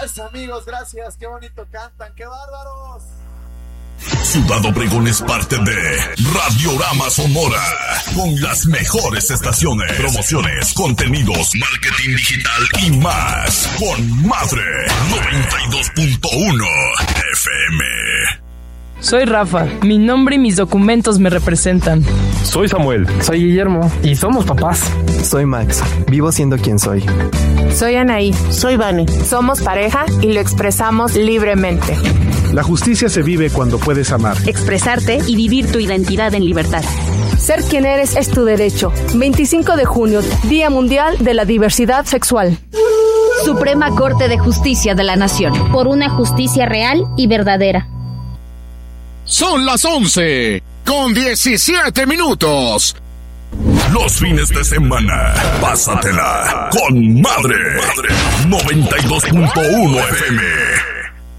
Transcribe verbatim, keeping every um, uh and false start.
Gracias, amigos, gracias. Qué bonito cantan, qué bárbaros. Ciudad Obregón es parte de Radiorama Sonora, con las mejores estaciones, promociones, contenidos, marketing digital y más. Con Madre noventa y dos punto uno F M. Soy Rafa, mi nombre y mis documentos me representan. Soy Samuel. Soy Guillermo y somos papás. Soy Max, vivo siendo quien soy. Soy Anaí. Soy Vani. Somos pareja y lo expresamos libremente. La justicia se vive cuando puedes amar, expresarte y vivir tu identidad en libertad. Ser quien eres es tu derecho. veinticinco de junio, Día Mundial de la Diversidad Sexual. Suprema Corte de Justicia de la Nación. Por una justicia real y verdadera. Son las once, con diecisiete minutos. Los fines de semana, pásatela con Madre, Madre noventa y dos punto uno F M.